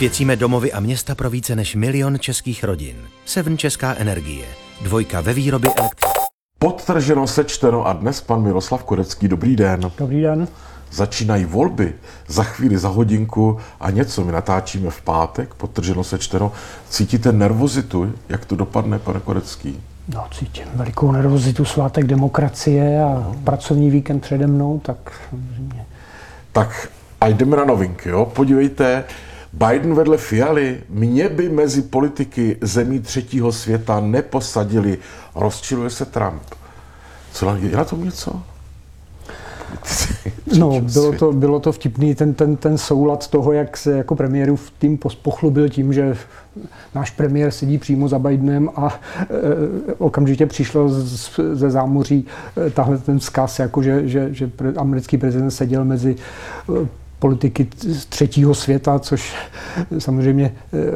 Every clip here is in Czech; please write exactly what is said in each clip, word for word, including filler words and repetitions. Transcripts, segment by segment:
Osvěcíme domovy a města pro více než milion českých rodin. Seven Česká energie. Dvojka ve výrobě elektřiny. Podtrženo, sečteno a dnes pan Miroslav Korecký. Dobrý den. Dobrý den. Začínají volby. Za chvíli, za hodinku a něco. My natáčíme v pátek, podtrženo, sečteno. Cítíte nervozitu? Jak to dopadne, pane Korecký? No, cítím velikou nervozitu, svátek demokracie a no. Pracovní víkend přede mnou, tak samozřejmě. Tak a jdeme na novinky, jo? Podívejte, Biden vedle Fialy, mě by mezi politiky zemí třetího světa neposadili. Rozčiluje se Trump. Co, je na tom něco? No, bylo to, bylo to vtipný, ten, ten, ten soulad toho, jak se jako premiérův tým pochlubil tím, že náš premiér sedí přímo za Bidenem a e, okamžitě přišlo z, ze zámoří e, tahle ten vzkaz, jako že, že, že pre, americký prezident seděl mezi e, politiky třetího světa, což samozřejmě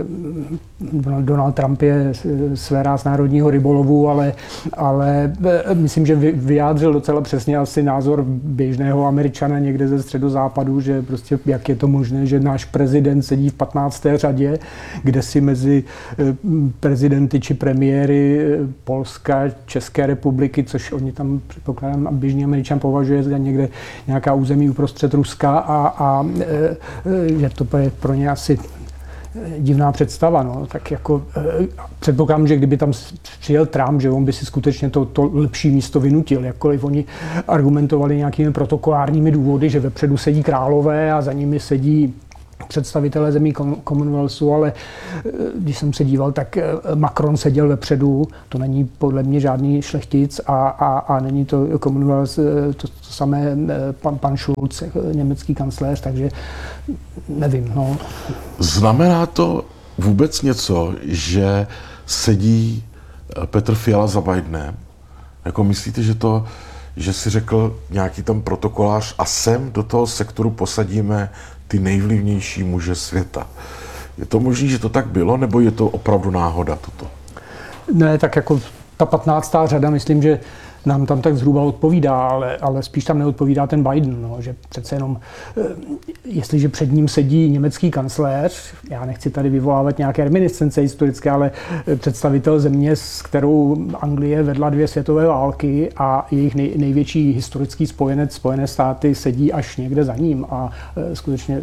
Donald Trump je sféra z národního rybolovu, ale, ale myslím, že vyjádřil docela přesně asi názor běžného Američana někde ze středozápadu, že prostě jak je to možné, že náš prezident sedí v patnácté řadě, kde si mezi prezidenty či premiéry Polska, České republiky, což oni tam předpokládám běžný Američan považuje za někde nějaká území uprostřed Ruska a, a že to je pro ně asi divná představa. No. Tak jako, předpokládám, že kdyby tam přijel Trump, že on by si skutečně to, to lepší místo vynutil. Jakkoliv oni argumentovali nějakými protokolárními důvody, že vepředu sedí králové a za nimi sedí představitelé zemí Commonwealthu, ale když jsem se díval, tak Macron seděl vepředu, to není podle mě žádný šlechtic a, a, a není to Commonwealth, to, to samé pan, pan Schulz, německý kancléř, takže nevím. No. Znamená to vůbec něco, že sedí Petr Fiala za Bidenem? Jako myslíte, že to, že si řekl nějaký tam protokolář a sem do toho sektoru posadíme ty nejvlivnější muže světa. Je to možné, že to tak bylo, nebo je to opravdu náhoda toto? Ne, tak jako ta patnáctá řada, myslím, že nám tam tak zhruba odpovídá, ale, ale spíš tam neodpovídá ten Biden, no, že přece jenom, jestliže před ním sedí německý kancléř, já nechci tady vyvolávat nějaké reminiscence historické, ale představitel země, s kterou Anglie vedla dvě světové války a jejich nej, největší historický spojenec, Spojené státy, sedí až někde za ním a skutečně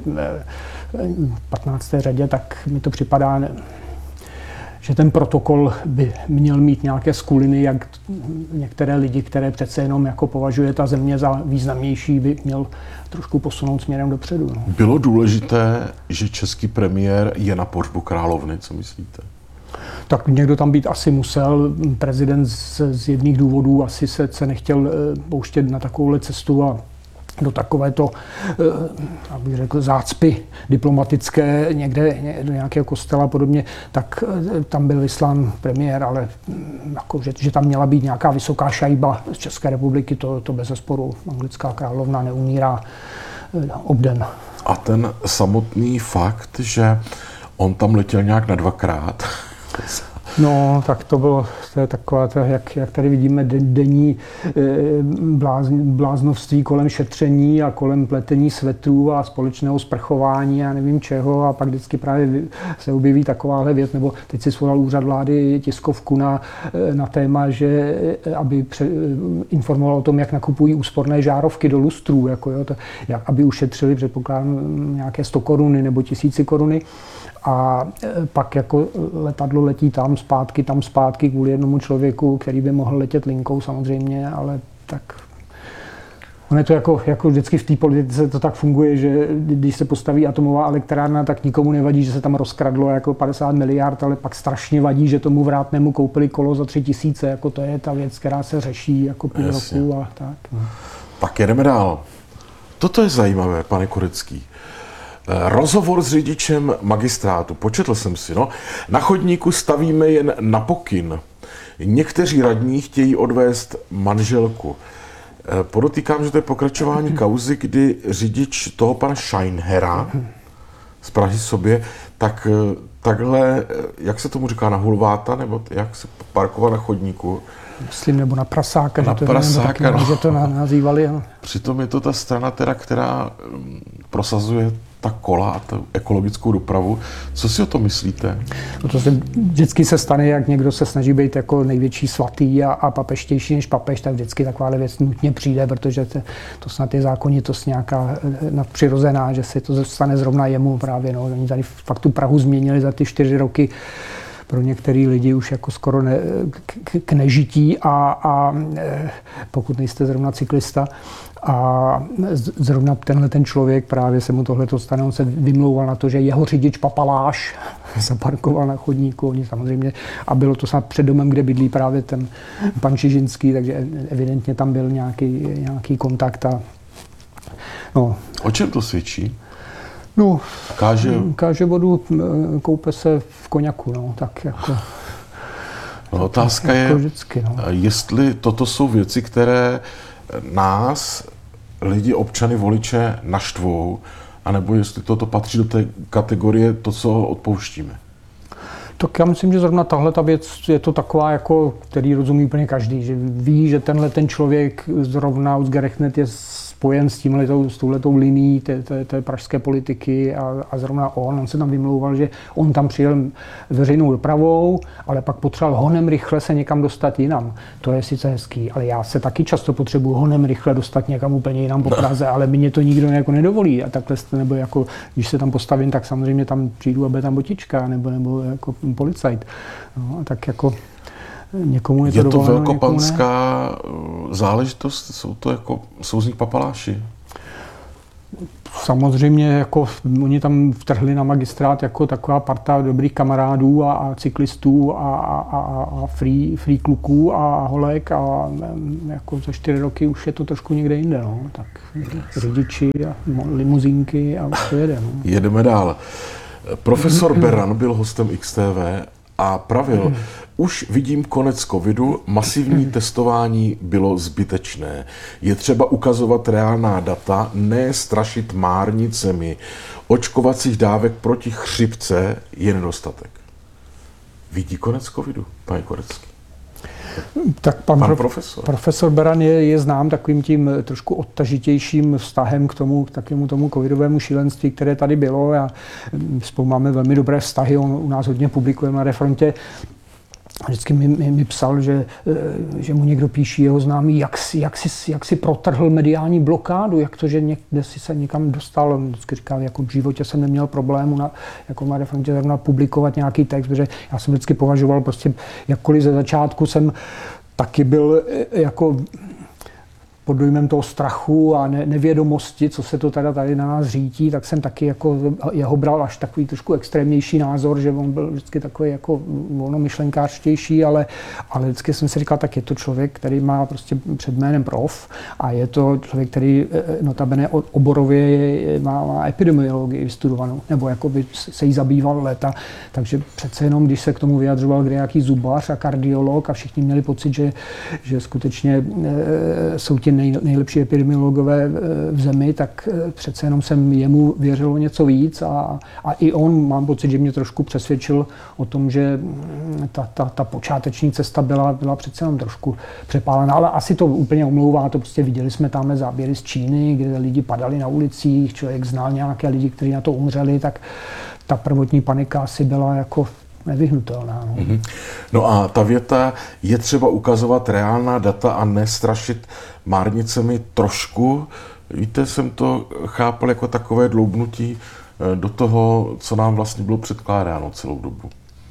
v patnácté řadě, tak mi to připadá, ne, že ten protokol by měl mít nějaké skuliny, jak některé lidi, které přece jenom jako považuje ta země za významnější, by měl trošku posunout směrem dopředu. No. Bylo důležité, že český premiér je na pohřbu královny, co myslíte? Tak někdo tam být asi musel. Prezident z, z jedných důvodů asi se, se nechtěl pouštět na takovouhle cestu a do takovéto, abych řekl, zácpy diplomatické někde do nějakého kostela a podobně, tak tam byl vyslán premiér, ale jako, že, že tam měla být nějaká vysoká šajba z České republiky, to, to bezesporu. Anglická královna neumírá obden. A ten samotný fakt, že on tam letěl nějak na dvakrát. No, tak to bylo, to je taková, to, jak, jak tady vidíme, denní blázn, bláznovství kolem šetření a kolem pletení svetrů a společného sprchování a nevím čeho a pak vždycky právě se objeví takováhle věc, nebo teď si svolal úřad vlády tiskovku na, na téma, že aby pře, informoval o tom, jak nakupují úsporné žárovky do lustrů, jako jo, to, jak, aby ušetřili, předpokládám, nějaké sto koruny nebo tisíci koruny. A pak jako letadlo letí tam zpátky, tam zpátky kvůli jednomu člověku, který by mohl letět linkou samozřejmě, ale tak on je to jako, jako vždycky v té politice to tak funguje, že když se postaví atomová elektrárna, tak nikomu nevadí, že se tam rozkradlo jako padesát miliard, ale pak strašně vadí, že tomu vrátnému koupili kolo za tři tisíce, jako to je ta věc, která se řeší jako půl Jasně. roku a tak. No. Tak jedeme dál. Toto je zajímavé, pane Korecký. Rozhovor s řidičem magistrátu. Početl jsem si, no. Na chodníku stavíme jen na pokyn. Někteří radní chtějí odvést manželku. Podotýkám, že to je pokračování kauzy, kdy řidič toho pana Scheinhera z Prahy sobě, tak takhle, jak se tomu říká, na hulváta, nebo jak se parkoval na chodníku. Myslím, nebo na prasáka, na že to, prasáka, taky, no. že to nazývali. Ano. Přitom je to ta strana, teda, která prosazuje ta kola a tu ekologickou dopravu. Co si o tom myslíte? No to se vždycky se stane, jak někdo se snaží být jako největší svatý a, a papeštější než papež, tak vždycky taková věc nutně přijde, protože to, to snad je zákonitost nějaká nadpřirozená, že se to stane zrovna jemu právě. No. Oni tady fakt tu Prahu změnili za ty čtyři roky pro některý lidi už jako skoro ne, k, k nežití a, a pokud nejste zrovna cyklista. A zrovna tenhle ten člověk právě se mu tohleto stane, on se vymlouval na to, že jeho řidič papaláš zaparkoval na chodníku, oni samozřejmě, a bylo to snad před domem, kde bydlí právě ten pan Čižinský, takže evidentně tam byl nějaký, nějaký kontakt. A, no. O čem to svědčí? No, káže... káže vodu, koupe se v koněku, no, tak jako... No, otázka jako je, vždycky, no. Jestli toto jsou věci, které nás, lidi, občany, voliče naštvou, anebo jestli toto patří do té kategorie to, co odpouštíme. Tak já myslím, že zrovna tahle ta věc je to taková, jako, který rozumí úplně každý, že ví, že tenhle ten člověk zrovna Uzgerechnet je spojen s tímhletou, s touhletou linií té, té, té pražské politiky a, a zrovna on, on se tam vymlouval, že on tam přijel veřejnou dopravou, ale pak potřeboval honem rychle se někam dostat jinam. To je sice hezký, ale já se taky často potřebuji honem rychle dostat někam úplně jinam po Praze, ale mě to nikdo jako nedovolí. A takhle, nebo jako, když se tam postavím, tak samozřejmě tam přijdu a bude tam botička, nebo, nebo jako policajt. No, tak jako někomu je to, je to dovoleno, velkopanská záležitost? Jsou to jako souzní papaláši? Samozřejmě, jako oni tam vtrhli na magistrát jako taková parta dobrých kamarádů a, a cyklistů a, a, a, a free, free kluků a holek a jako za čtyři roky už je to trošku někde jinde, no. Tak řidiči a limuzínky a už to jede, no. Jedeme dál. Profesor Beran byl hostem X T V a pravil, už vidím konec covidu, masivní testování bylo zbytečné. Je třeba ukazovat reálná data, ne strašit márnicemi. Očkovacích dávek proti chřipce je nedostatek. Vidí konec covidu, pane Korecký? Tak pan, pan pro, profesor. profesor Beran je, je znám takovým tím trošku odtažitějším vztahem k tomu, k takovému tomu covidovému šílenství, které tady bylo. Já, spolu máme velmi dobré vztahy, on u nás hodně publikuje na Refrontě. Vždycky mi, mi, mi psal, že, že mu někdo píší jeho známý, jak si, jak, si, jak si protrhl mediální blokádu, jak to, že někde si se někam dostal. On vždycky říkal, jako v životě jsem neměl problému na, jako na Refrontě zrovna publikovat nějaký text, protože já jsem vždycky považoval prostě, jakkoliv ze začátku jsem taky byl jako pod dojmem toho strachu a ne, nevědomosti, co se to teda tady na nás řítí, tak jsem taky jako jeho bral až takový trošku extrémnější názor, že on byl vždycky takový jako volnomyšlenkářštější, ale, ale vždycky jsem si říkal, tak je to člověk, který má prostě před jménem prof a je to člověk, který notabene oborově je, má, má epidemiologii vystudovanou, nebo jako by se jí zabýval léta, takže přece jenom, když se k tomu vyjadřoval kde nějaký zubař a kardiolog a všichni měli pocit, že, že skutečně e, jsou ti Nej, nejlepší epidemiologové v zemi, tak přece jenom jsem jemu věřil o něco víc a, a i on, mám pocit, že mě trošku přesvědčil o tom, že ta, ta, ta počáteční cesta byla, byla přece jenom trošku přepálená, ale asi to úplně omlouvá, to prostě viděli jsme tamhle záběry z Číny, kde lidi padali na ulicích, člověk znal nějaké lidi, kteří na to umřeli, tak ta prvotní panika asi byla jako nevyhnutelná. No. Mm-hmm. No a ta věta, je třeba ukazovat reálná data a nestrašit márnicemi trošku. Víte, jsem to chápal jako takové dloubnutí do toho, co nám vlastně bylo předkládáno celou dobu.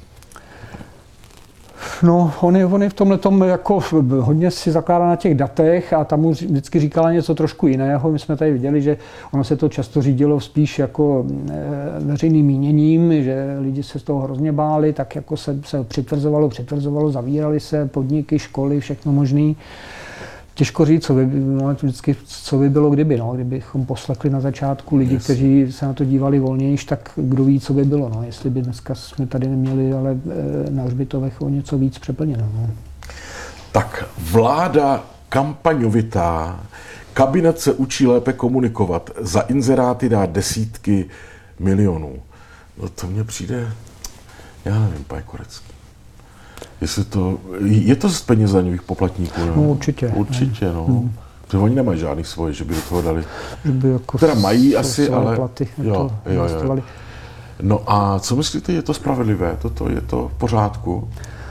No, on je, on je v tomhletom jako hodně si zakládá na těch datech a tam mu vždycky říkala něco trošku jiného. My jsme tady viděli, že ono se to často řídilo spíš jako veřejným míněním, že lidi se z toho hrozně báli, tak jako se, se přitvrzovalo, přitvrzovalo, zavírali se podniky, školy, všechno možný. Těžko říct, co by, no, vždycky, co by bylo kdyby, no, kdybychom poslechli na začátku lidi, yes. kteří se na to dívali volnějš, tak kdo ví, co by bylo, no, jestli by dneska jsme tady neměli, ale na hřbitovech o něco víc přeplněno. No. Tak vláda kampaňovitá, kabinet se učí lépe komunikovat, za inzeráty dá desítky milionů. No to mně přijde, já nevím, pane Korecký. Jestli to, je to z peněz daňových poplatníků? Ne? No určitě. Určitě, no. Hmm. To oni nemají žádný svoje, že by do toho dali. Že by jako teda mají asi, své ale... platy jo, to jo, jo. No a co myslíte, je to spravedlivé? Toto je to v pořádku?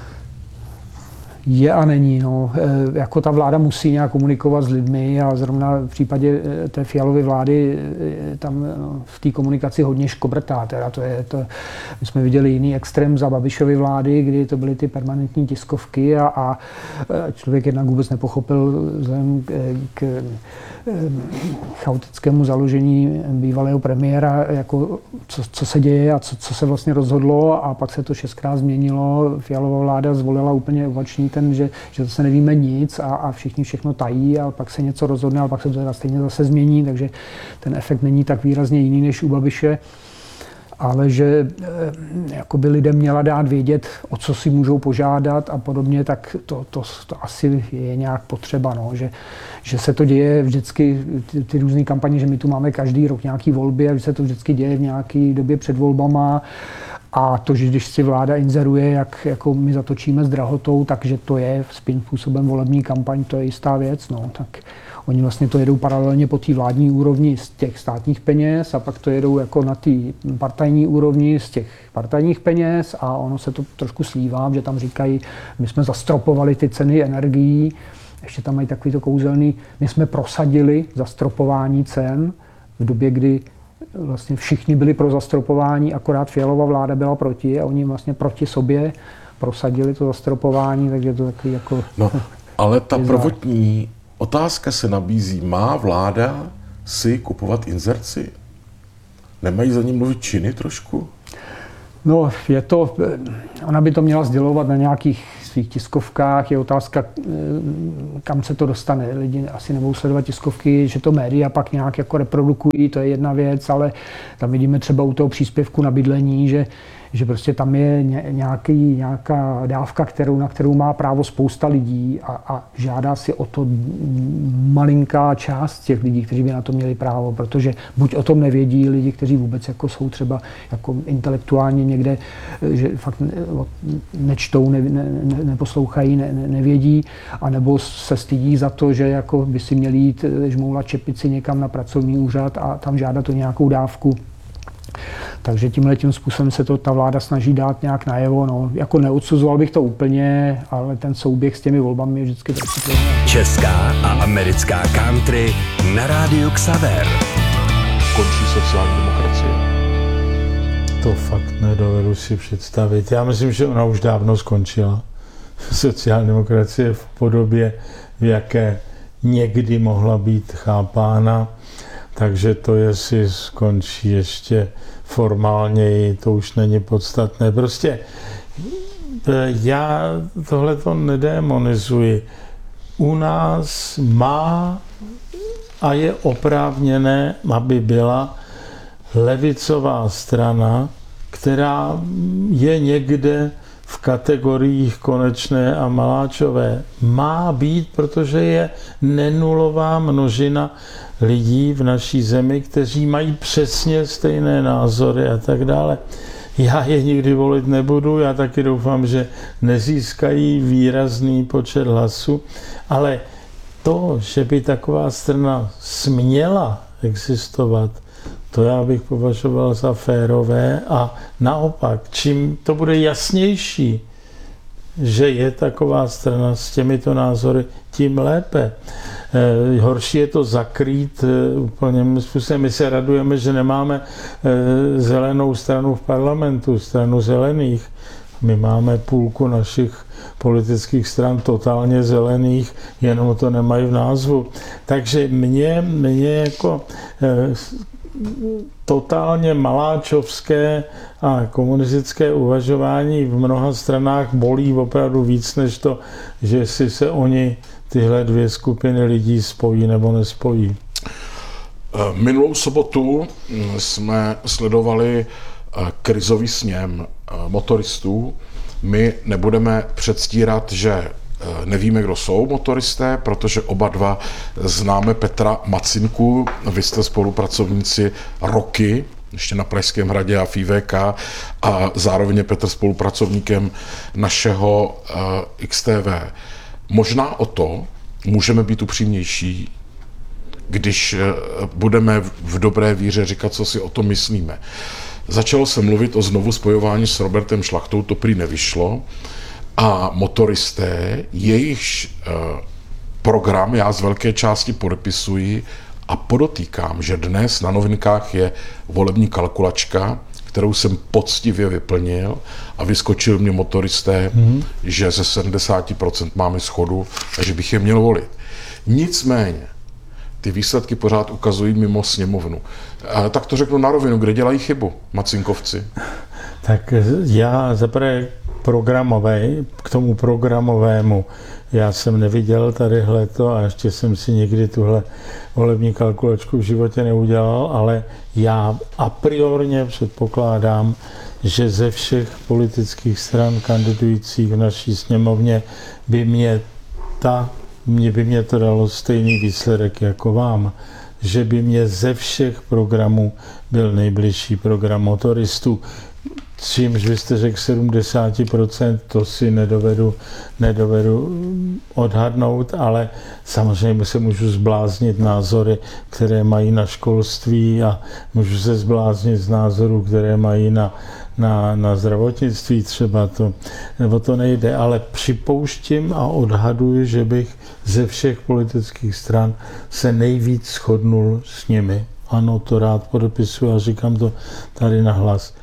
Je a není. No. E, jako ta vláda musí nějak komunikovat s lidmi a zrovna v případě té Fialovy vlády e, tam no, v té komunikaci hodně škobrtá. Teda to je, to, my jsme viděli jiný extrém za Babišovy vlády, kdy to byly ty permanentní tiskovky a, a člověk jednak vůbec nepochopil vzhledem k, k chaotickému založení bývalého premiéra, jako co, co se děje a co, co se vlastně rozhodlo, a pak se to šestkrát změnilo. Fialová vláda zvolila úplně opačný ten, že, že zase nevíme nic a, a všichni všechno tají a pak se něco rozhodne, ale pak se to teda stejně zase změní, takže ten efekt není tak výrazně jiný než u Babiše. Ale že e, jakoby lidem měla dát vědět, o co si můžou požádat a podobně, tak to, to, to asi je nějak potřeba, no. že, že se to děje vždycky, ty, ty různé kampaně, že my tu máme každý rok nějaký volby a že se to vždycky děje v nějaké době před volbama. A to, že když si vláda inzeruje, jak jako my zatočíme s drahotou, takže to je svým způsobem volební kampaň, to je jistá věc. No. Tak oni vlastně to jedou paralelně po té vládní úrovni z těch státních peněz a pak to jedou jako na té partajní úrovni z těch partajních peněz a ono se to trošku slívá, že tam říkají, my jsme zastropovali ty ceny energií, ještě tam mají takový to kouzelný, my jsme prosadili zastropování cen v době, kdy vlastně všichni byli pro zastropování, akorát Fialova vláda byla proti a oni vlastně proti sobě prosadili to zastropování, takže to takový jako... No, ale ta prvotní otázka se nabízí, má vláda si kupovat inzerci? Nemají za ní mluvit činy trošku? No, je to, ona by to měla sdělovat na nějakých svých tiskovkách, je otázka, kam se to dostane. Lidi asi nebudou sledovat tiskovky, že to média pak nějak jako reprodukují, to je jedna věc, ale tam vidíme třeba u toho příspěvku na bydlení, že že prostě tam je nějaký, nějaká dávka, kterou, na kterou má právo spousta lidí a, a žádá si o to malinká část těch lidí, kteří by na to měli právo, protože buď o tom nevědí lidi, kteří vůbec jako jsou třeba jako intelektuálně někde, že fakt nečtou, ne, ne, neposlouchají, ne, ne, nevědí, anebo se stydí za to, že jako by si měli jít žmoulat čepici někam na pracovní úřad a tam žádat o nějakou dávku. Takže tímhletím způsobem se to ta vláda snaží dát nějak najevo. No, jako neodsuzoval bych to úplně, ale ten souběh s těmi volbami je vždycky trošku. Česká a americká country na rádiu Xaver. Končí sociální demokracie? To fakt nedovedu si představit. Já myslím, že ona už dávno skončila. Sociální demokracie v podobě, v jaké někdy mohla být chápána. Takže to, jestli skončí ještě formálněji, to už není podstatné. Prostě já tohle to nedemonizuji. U nás má a je oprávněné, aby byla levicová strana, která je někde v kategoriích Konečné a Maláčové. Má být, protože je nenulová množina lidí v naší zemi, kteří mají přesně stejné názory a tak dále. Já je nikdy volit nebudu, já taky doufám, že nezískají výrazný počet hlasů, ale to, že by taková strana směla existovat, to já bych považoval za férové a naopak, čím to bude jasnější, že je taková strana s těmito názory, tím lépe. E, horší je to zakrýt e, úplným způsobem. My se radujeme, že nemáme e, zelenou stranu v parlamentu, stranu zelených. My máme půlku našich politických stran totálně zelených, jenom to nemají v názvu. Takže mě, mě jako e, totálně maláčovské a komunistické uvažování v mnoha stranách bolí opravdu víc, než to, že si se oni tyhle dvě skupiny lidí spojí nebo nespojí. Minulou sobotu jsme sledovali krizový sněm motoristů. My nebudeme předstírat, že nevíme, kdo jsou motoristé, protože oba dva známe Petra Macinku. Vy jste spolupracovníci roky, ještě na Pražském hradě a v I V K, a zároveň je Petr spolupracovníkem našeho uh, X T V. Možná o to můžeme být upřímnější, když budeme v dobré víře říkat, co si o tom myslíme. Začalo se mluvit o znovu spojování s Robertem Šlachtou, to prý nevyšlo. A motoristé, jejichž program já z velké části podepisuji a podotýkám, že dnes na Novinkách je volební kalkulačka, kterou jsem poctivě vyplnil a vyskočil mě motoristé, mm-hmm. že ze sedmdesát procent máme shodu a že bych je měl volit. Nicméně, ty výsledky pořád ukazují mimo sněmovnu. A tak to řeknu na rovinu, kde dělají chybu Macinkovci? Tak já zaprvé programové, k tomu programovému, já jsem neviděl tadyhle to a ještě jsem si nikdy tuhle volební kalkulačku v životě neudělal, ale já a priorně předpokládám, že ze všech politických stran kandidujících v naší sněmovně by mě ta, mě by mě to dalo stejný výsledek jako vám, že by mě ze všech programů byl nejbližší program motoristů. Čímž vy jste řekl sedmdesát procent, to si nedovedu, nedovedu odhadnout, ale samozřejmě se můžu zbláznit názory, které mají na školství a můžu se zbláznit z názorů, které mají na, na, na zdravotnictví třeba, to, nebo to nejde, ale připouštím a odhaduji, že bych ze všech politických stran se nejvíc shodnul s nimi. Ano, to rád podepisuji a říkám to tady nahlas.